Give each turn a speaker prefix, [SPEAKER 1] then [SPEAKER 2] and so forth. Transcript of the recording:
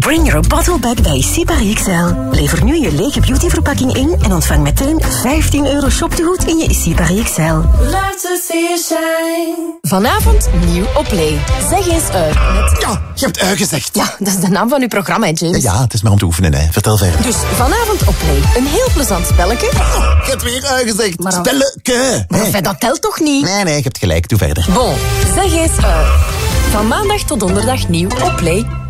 [SPEAKER 1] Bring your bottle back bij Sipari XL. Lever nu je lege beautyverpakking in en ontvang meteen €15 shoptegoed in je Sipari XL.
[SPEAKER 2] Love to see you shine.
[SPEAKER 3] Vanavond nieuw op Play. Zeg eens uit.
[SPEAKER 4] Ja, je hebt gezegd.
[SPEAKER 3] Ja, dat is de naam van uw programma, hè, James.
[SPEAKER 4] Ja, het is maar om te oefenen, hè. Vertel verder.
[SPEAKER 3] Dus vanavond op Play. Een heel plezant spelletje.
[SPEAKER 4] Je hebt weer gezegd.
[SPEAKER 3] Maar-
[SPEAKER 4] Spelleke.
[SPEAKER 3] Maar enfin, dat telt toch niet?
[SPEAKER 4] Nee, je hebt gelijk. Doe verder.
[SPEAKER 3] Bon, zeg eens uit. Van maandag tot donderdag nieuw op Play.